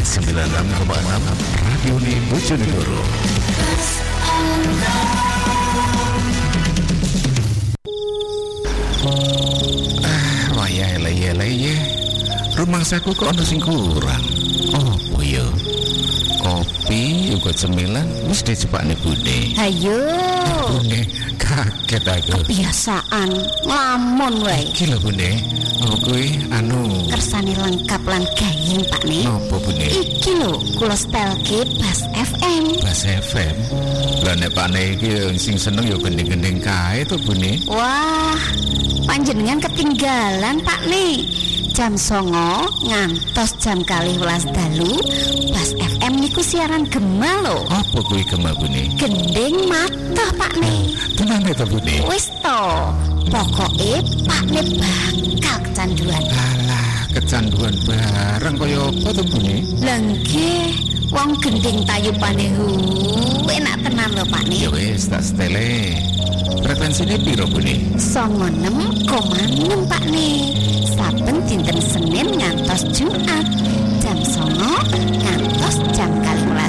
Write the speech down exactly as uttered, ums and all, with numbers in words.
sembilan puluh enam koma enam Radio Bojonegoro. Ah, wayah leye-leye. Rumangsaku kok ana sing kurang. Oh, yo. Kopi uga cemilan wis dijebakne Bune. Hayo. Bune kaget aku. Kebiasaan nglamun wae. Iki lho Bune. Oh kuwi anu Kersane lengkap lan gayeng Pak Ne. nopo Bune? Iki lho kula setelke Bas F M. Bas F M. Lah nek Pak Ne iki sing seneng ya gending-gending kae to Bune. Wah, panjenengan ketinggalan Pak Ne. Jam songo ngantos jam kalih welas dalu Bas F M niku siaran gema lho. Apa kuwi gema Bune? Gending matoh Pak Ne. Tenan to Bune? Wis to, pokoke Pak Ne bakal kecanduan. Alah, kecanduan bareng kaya apa to Bune? Lah nggih, wong gending tayupane hu enak tenan lho Pak Ya Ne. wis tak setele. Frekuensine piro Bune? songo enem koma enam Pak Ne. Saben dinten Senin ngantos Jumat